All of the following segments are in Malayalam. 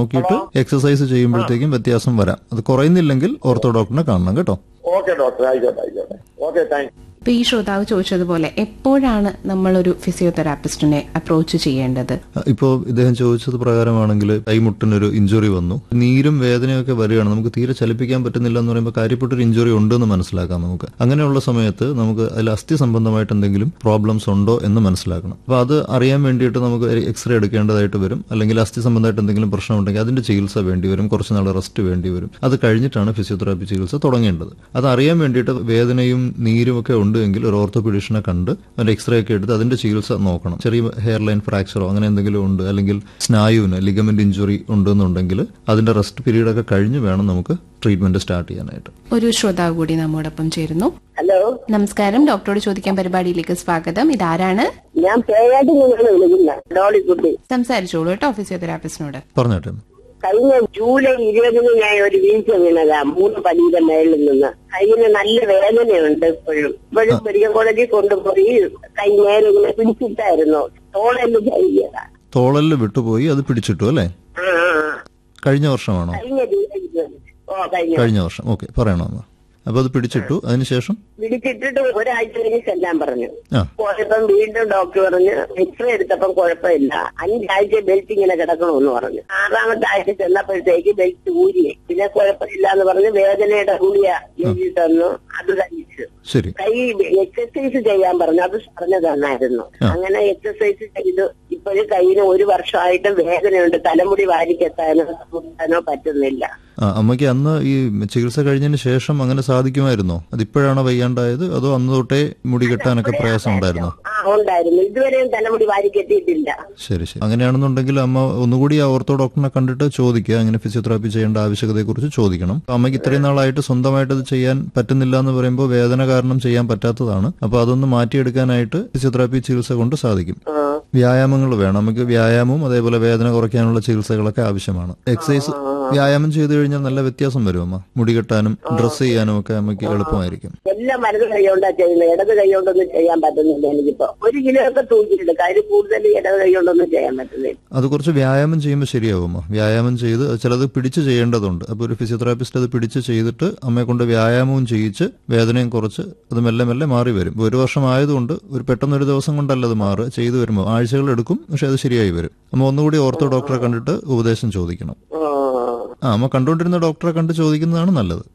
നോക്കിയിട്ട് എക്സസൈസ് ചെയ്യുമ്പോഴത്തേക്കും വ്യത്യാസം വരാം. അത് കുറയുന്നില്ലെങ്കിൽ ഓർത്തോ ഡോക്ടറിനെ കാണണം കേട്ടോ. ഓക്കെ ഡോക്ടർ, ആയിക്കോട്ടെ. Okay, thank you. ഇപ്പൊ ഈ ശ്രോതാവ് ചോദിച്ചതുപോലെ എപ്പോഴാണ് നമ്മളൊരു ഫിസിയോതെറാപ്പിസ്റ്റിനെ അപ്രോച്ച് ചെയ്യേണ്ടത്? ഇപ്പോൾ ഇദ്ദേഹം ചോദിച്ചത് പ്രകാരമാണെങ്കിൽ കൈമുട്ടിനൊരു ഇഞ്ചുറി വന്നു, നീരും വേദനയൊക്കെ വരികയാണ്, നമുക്ക് തീരെ ചലിപ്പിക്കാൻ പറ്റുന്നില്ല എന്ന് പറയുമ്പോൾ കാര്യപ്പെട്ടൊരു ഇഞ്ചുറി ഉണ്ടെന്ന് മനസ്സിലാക്കാം നമുക്ക്. അങ്ങനെയുള്ള സമയത്ത് നമുക്ക് അതിൽ അസ്ഥി സംബന്ധമായിട്ട് എന്തെങ്കിലും പ്രോബ്ലംസ് ഉണ്ടോ എന്ന് മനസ്സിലാക്കണം. അപ്പോൾ അത് അറിയാൻ വേണ്ടിയിട്ട് നമുക്ക് എക്സ്റേ എടുക്കേണ്ടതായിട്ട് വരും. അല്ലെങ്കിൽ അസ്ഥി സംബന്ധമായിട്ട് എന്തെങ്കിലും പ്രശ്നം ഉണ്ടെങ്കിൽ അതിന്റെ ചികിത്സ വേണ്ടി വരും, കുറച്ച് നാൾ റെസ്റ്റ് വേണ്ടി വരും. അത് കഴിഞ്ഞിട്ടാണ് ഫിസിയോതെറാപ്പി ചികിത്സ തുടങ്ങേണ്ടത്. അത് അറിയാൻ വേണ്ടിയിട്ട് വേദനയും നീരും ഒക്കെ ഉണ്ടെങ്കിൽ ഒരു ഓർത്തോപീഡിഷനെ കണ്ട് അതിന്റെ എക്സ്റേ ഒക്കെ എടുത്ത് അതിന്റെ ചികിത്സ നോക്കണം. ചെറിയ ഹെയർ ലൈൻ ഫ്രാക്ചറോ അങ്ങനെ എന്തെങ്കിലും ഉണ്ട്, അല്ലെങ്കിൽ സ്നായുവിന് ലിഗമെന്റ് ഇഞ്ചുറി ഉണ്ടെന്നുണ്ടെങ്കിൽ അതിന്റെ റെസ്റ്റ് പീരീഡ് ഒക്കെ കഴിഞ്ഞ് വേണം നമുക്ക് ട്രീറ്റ്മെന്റ് സ്റ്റാർട്ട് ചെയ്യാനായിട്ട്. ഒരു ശ്രോതാവ് കൂടി നമ്മോടൊപ്പം ചേരുന്നു. ഹലോ, നമസ്കാരം. ഡോക്ടറോട് ചോദിക്കാൻ പരിപാടിയിലേക്ക് സ്വാഗതം. ഇതാരാണ്? ഞാൻ പേരായിട്ട് നിന്നാണ് വിളിക്കുന്നത്, ഡോളിക്കുട്ടി. സംസാരിച്ചോളൂ കേട്ടോ ഫിസിയോതെറാപ്പിസ്റ്റിനോട്. പറഞ്ഞോട്ടെ. കഴിഞ്ഞ ജൂലൈ 20 ഞാൻ ഒരു വീഴ്ച വീണതാ 3 പടിയുടെ മേളിൽ നിന്ന്. കയ്യിന് നല്ല വേദനയുണ്ട്. ഇപ്പോഴും മെഡിക്കൽ കോളേജിൽ കൊണ്ടുപോയി കൈ നേരെ ഇങ്ങനെ പിടിച്ചിട്ടായിരുന്നു. തോളെല്ലാം കൈയതാ. തോളല് വിട്ടുപോയി, അത് പിടിച്ചിട്ടു അല്ലേ? കഴിഞ്ഞ വർഷമാണോ? കഴിഞ്ഞ വർഷം. ഓക്കെ, പറയണോ? അപ്പൊ അത് പിടിച്ചിട്ടു, അതിനുശേഷം പിടിച്ചിട്ടിട്ട് ഒരാഴ്ച കഴിഞ്ഞ് ചെല്ലാൻ പറഞ്ഞു. പോയപ്പം വീണ്ടും ഡോക്ടർ പറഞ്ഞു, എക്സ്റേ എടുത്തപ്പം കുഴപ്പമില്ല, 5 ആഴ്ച ബെൽറ്റ് ഇങ്ങനെ കിടക്കണമെന്ന് പറഞ്ഞു. 6ാമത്തെ ആഴ്ച ചെന്നപ്പോഴത്തേക്ക് ബെൽറ്റ് ഊരി. പിന്നെ കുഴപ്പമില്ല എന്ന് പറഞ്ഞ് വേദനയുടെ ഗുളിക എഴുതി തന്നു, അത് കഴിച്ചു. കൈ എക്സസൈസ് ചെയ്യാൻ പറഞ്ഞു, അത് പറഞ്ഞു തന്നായിരുന്നു. അങ്ങനെ എക്സസൈസ് ചെയ്തു. ഇപ്പോഴും കൈയിന് 1 വർഷമായിട്ട് വേദനയുണ്ട്. തലമുടി വാരിക്കെത്താനോ പറ്റുന്നില്ല. അമ്മയ്ക്ക് അന്ന് ഈ ചികിത്സ കഴിഞ്ഞതിന് ശേഷം അങ്ങനെ സാധിക്കുമായിരുന്നോ? അതിപ്പോഴാണോ വയ്യാണ്ടായത്, അതോ അന്ന് തൊട്ടേ മുടി കെട്ടാനൊക്കെ പ്രയാസം ഉണ്ടായിരുന്നോ? ഉണ്ടായിരുന്നു. ഇതുവരെയും തലമുടി വാരി കെട്ടിയിട്ടില്ല. ശരി. അങ്ങനെയാണെന്നുണ്ടെങ്കിൽ അമ്മ ഒന്നുകൂടി ആ ഓർത്തോ ഡോക്ടറിനെ കണ്ടിട്ട് ചോദിക്കുക, അങ്ങനെ ഫിസിയോതെറാപ്പി ചെയ്യേണ്ട ആവശ്യകതയെ കുറിച്ച് ചോദിക്കണം. അമ്മയ്ക്ക് ഇത്രയും നാളായിട്ട് സ്വന്തമായിട്ട് അത് ചെയ്യാൻ പറ്റുന്നില്ല എന്ന് പറയുമ്പോൾ വേദന കാരണം ചെയ്യാൻ പറ്റാത്തതാണ്. അപ്പൊ അതൊന്ന് മാറ്റിയെടുക്കാനായിട്ട് ഫിസിയോതെറാപ്പി ചികിത്സ കൊണ്ട് സാധിക്കും. വ്യായാമങ്ങൾ വേണം നമുക്ക്. വ്യായാമവും അതേപോലെ വേദന കുറയ്ക്കാനുള്ള ചികിത്സകളൊക്കെ ആവശ്യമാണ്. എക്സസൈസ് വ്യായാമം ചെയ്തു കഴിഞ്ഞാൽ നല്ല വ്യത്യാസം വരും അമ്മ. മുടി കെട്ടാനും ഡ്രസ് ചെയ്യാനും ഒക്കെ അമ്മയ്ക്ക് എളുപ്പമായിരിക്കും. എല്ലാം വലത് കൈകൊണ്ടാ ചെയ്യുന്നത്, ഇടത് കൈകൊണ്ടൊന്നും ചെയ്യാൻ പറ്റുന്നില്ല. എനിക്കിപ്പോ 1 കിലോ ഒക്കെ തൂക്കിയെടുക്കാം, അതിൽ കൂടുതൽ ഇടത് കൈകൊണ്ടൊന്നും ചെയ്യാൻ പറ്റുന്നില്ല. അത് കുറച്ച് വ്യായാമം ചെയ്യുമ്പോൾ ശരിയാവും അമ്മ. വ്യായാമം ചെയ്ത് ചിലത് പിടിച്ച് ചെയ്യേണ്ടതുണ്ട്. അപ്പൊ ഒരു ഫിസിയോതെറാപ്പിസ്റ്റ് അത് പിടിച്ച് ചെയ്തിട്ട് അമ്മയെ കൊണ്ട് വ്യായാമവും ചെയ്യിച്ച് വേദനയും കുറച്ച് അത് മെല്ലെ മെല്ലെ മാറി വരും. 1 വർഷം ആയതുകൊണ്ട് പെട്ടെന്ന് ഒരു ദിവസം കൊണ്ടല്ല അത് മാറുക. ചെയ്തു വരുമ്പോൾ ആഴ്ചകൾ എടുക്കും, പക്ഷെ അത് ശരിയായി വരും. അമ്മ ഒന്നുകൂടി ഓർത്തോ ഡോക്ടറെ കണ്ടിട്ട് ഉപദേശം ചോദിക്കണം. അമ്മ കണ്ടുകൊണ്ടിരുന്ന ഡോക്ടറെ കണ്ട് ചോദിക്കുന്നതാണ് നല്ലത്.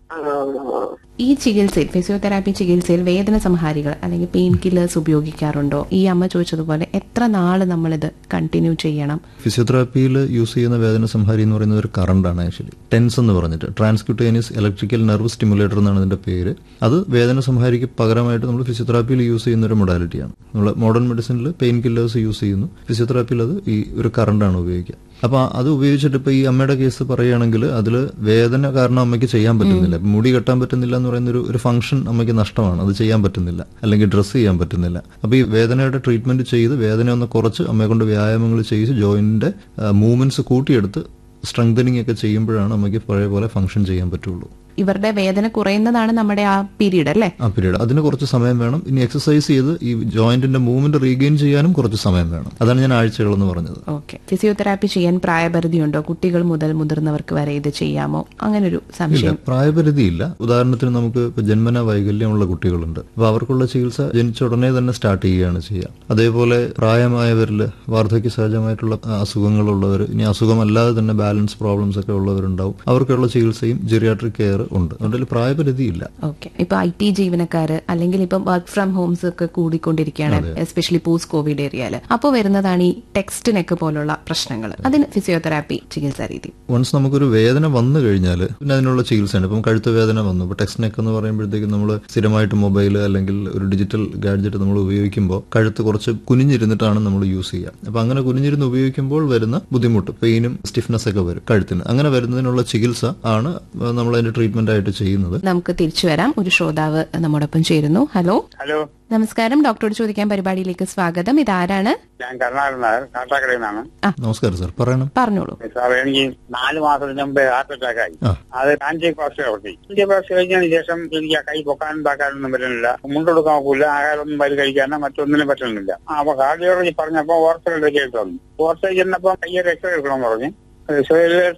ഈ ചികിത്സയിൽ, ഫിസിയോതെറാപ്പി ചികിത്സയിൽ വേദന സംഹാരികൾ അല്ലെങ്കിൽ പെയിൻ കില്ലേഴ്സ് ഉപയോഗിക്കാറുണ്ടോ? ഈ അമ്മ ചോദിച്ചതുപോലെ എത്ര നാള് നമ്മളിത് കണ്ടിന്യൂ ചെയ്യണം? ഫിസിയോതെറാപ്പിയിൽ യൂസ് ചെയ്യുന്ന വേദന സംഹാരി എന്ന് പറയുന്നത് ഒരു കറണ്ടാണ്. ആക്ച്വലി ടെൻസ് എന്ന് പറഞ്ഞിട്ട് ട്രാൻസ്ക്യൂട്ടേനിയസ് ഇലക്ട്രിക്കൽ നെർവ് സ്റ്റിമുലേറ്റർ എന്നാണ് ഇതിന്റെ പേര്. അത് വേദന സംഹാരിക്ക് പകരമായിട്ട് നമ്മൾ ഫിസിയോതെറാപ്പിയിൽ യൂസ് ചെയ്യുന്ന ഒരു മൊഡാലിറ്റിയാണ്. നമ്മൾ മോഡേൺ മെഡിസിനിൽ പെയിൻ കില്ലേഴ്സ് യൂസ് ചെയ്യുന്നു, ഫിസിയോതെറാപ്പിയിൽ അത് ഈ ഒരു കറണ്ടാണ് ഉപയോഗിക്കുക. അപ്പൊ അത് ഉപയോഗിച്ചിട്ട് ഇപ്പൊ ഈ അമ്മയുടെ കേസ് പറയുകയാണെങ്കിൽ അതിൽ വേദന കാരണം അമ്മയ്ക്ക് ചെയ്യാൻ പറ്റുന്നില്ല. മുടി കെട്ടാൻ പറ്റുന്നില്ല എന്ന് പറയുന്ന ഒരു ഫംഗ്ഷൻ അമ്മയ്ക്ക് നഷ്ടമാണ്. അത് ചെയ്യാൻ പറ്റുന്നില്ല, അല്ലെങ്കിൽ ഡ്രസ്സ് ചെയ്യാൻ പറ്റുന്നില്ല. അപ്പൊ ഈ വേദനയുടെ ട്രീറ്റ്മെന്റ് ചെയ്ത് വേദന ഒന്ന് കുറച്ച് അമ്മയെ കൊണ്ട് വ്യായാമങ്ങൾ ചെയ്ത് ജോയിന്റിന്റെ മൂവ്മെന്റ്സ് കൂട്ടിയെടുത്ത് സ്ട്രെങ്തനിങ് ഒക്കെ ചെയ്യുമ്പോഴാണ് അമ്മയ്ക്ക് പഴയ പോലെ ഫംഗ്ഷൻ ചെയ്യാൻ പറ്റുള്ളൂ. ഇവരുടെ വേദന കുറയുന്നതാണ് നമ്മുടെ ആ പീരീഡ് അല്ലേ? ആ പീരീഡ്. അതിന് കുറച്ച് സമയം വേണം. ഇനി എക്സസൈസ് ചെയ്ത് ഈ ജോയിന്റിന്റെ മൂവ്മെന്റ് റീഗെയിൻ ചെയ്യാനും കുറച്ച് സമയം വേണം. അതാണ് ഞാൻ ആഴ്ചകൾ എന്ന് പറഞ്ഞത്. ഓക്കെ. ഫിസിയോതെറാപ്പി ചെയ്യാൻ പ്രായപരിധി ഉണ്ടോ? കുട്ടികൾ മുതൽ മുതിർന്നവർക്ക് വരെ ഇത് ചെയ്യാമോ? അങ്ങനൊരു സംശയം. പ്രായപരിധി ഇല്ല. ഉദാഹരണത്തിന് നമുക്ക് ജന്മന വൈകല്യമുള്ള കുട്ടികളുണ്ട്. അപ്പൊ അവർക്കുള്ള ചികിത്സ ജനിച്ച ഉടനെ തന്നെ സ്റ്റാർട്ട് ചെയ്യുകയാണ് ചെയ്യുക. അതേപോലെ പ്രായമായവരിൽ വാർദ്ധക്യ സഹജമായിട്ടുള്ള അസുഖങ്ങളുള്ളവർ, ഇനി അസുഖമല്ലാതെ തന്നെ ബാലൻസ് പ്രോബ്ലംസ് ഒക്കെ ഉള്ളവരുണ്ടാവും. അവർക്കുള്ള ചികിത്സയും ജെറിയാട്രിക് കെയർ ഉണ്ട്. അതുകൊണ്ട് പ്രായപരിധിയില്ല. ഓക്കെ. ഇപ്പൊ IT ജീവനക്കാര് അല്ലെങ്കിൽ ഇപ്പം വർക്ക് ഫ്രം ഹോംസ് ഒക്കെ കൂടിക്കൊണ്ടിരിക്കുകയാണ്, എസ്പെഷ്യലി പോസ്റ്റ് കോവിഡ് ഏരിയയില്. അപ്പോൾ വരുന്നതാണ് ഈ ടെക്സ്റ്റ് നെക്ക് പോലുള്ള പ്രശ്നങ്ങൾ. അതിന് ഫിസിയോതെറാപ്പി ചികിത്സാ രീതി. വൺസ് നമുക്കൊരു വേദന വന്നു കഴിഞ്ഞാൽ പിന്നെ അതിനുള്ള ചികിത്സയാണ്. ഇപ്പം കഴുത്ത് വേദന വന്നു, ഇപ്പൊ ടെക്സ്റ്റ് നെക്ക് എന്ന് പറയുമ്പോഴത്തേക്കും നമ്മൾ സ്ഥിരമായിട്ട് മൊബൈൽ അല്ലെങ്കിൽ ഒരു ഡിജിറ്റൽ ഗാഡ്ജറ്റ് നമ്മൾ ഉപയോഗിക്കുമ്പോൾ കഴുത്ത് കുറച്ച് കുനിഞ്ഞിരുന്നിട്ടാണ് നമ്മൾ യൂസ് ചെയ്യുക. അപ്പൊ അങ്ങനെ കുനിഞ്ഞിരുന്ന് ഉപയോഗിക്കുമ്പോൾ വരുന്ന ബുദ്ധിമുട്ട്, പെയിനും സ്റ്റിഫ്നെസ് ഒക്കെ വരും കഴുത്തിന്. അങ്ങനെ വരുന്നതിനുള്ള ചികിത്സ ആണ് നമ്മൾ അതിന്റെ ട്രീറ്റ്മെന്റ് ആയിട്ട് ചെയ്യുന്നത്. നമുക്ക് തിരിച്ചു വരാം. ഒരു ശ്രോതാവ് നമ്മോടൊപ്പം ചേരുന്നു. ഹലോ. നമസ്കാരം. ഡോക്ടറോട് ചോദിക്കാൻ പരിപാടിയിലേക്ക് സ്വാഗതം. ഇതാരാണ്? ഞാൻ കരുണാകരൻ നായർ, കാട്ടാക്കടയിൽ നിന്നാണ്. നമസ്കാരം സാർ, പറയണം. പറഞ്ഞോളൂ സാർ. എനിക്ക് 4 മാസത്തിന് മുമ്പ് ഹാർട്ട് അറ്റാക്ക് ആയി. അത് ആന്റിബയോട്ടിക് കഴിഞ്ഞതിന് ശേഷം എനിക്ക് ആ കൈ പൊക്കാനും താക്കാനൊന്നും പറ്റുന്നില്ല. മുണ്ടെടുക്കാൻ നോക്കൂല, ആഹാരമൊന്നും വരി കഴിക്കാനോ മറ്റൊന്നിനും പറ്റുന്നില്ല. അപ്പൊ കാർഡിയോളജി പറഞ്ഞപ്പോ ഓർത്തോയിലേക്ക് തന്നു. ഓർത്തോയിൽ ചെന്നപ്പോ കയ്യൊരു എക്സ്റേ എടുക്കണം പറഞ്ഞു.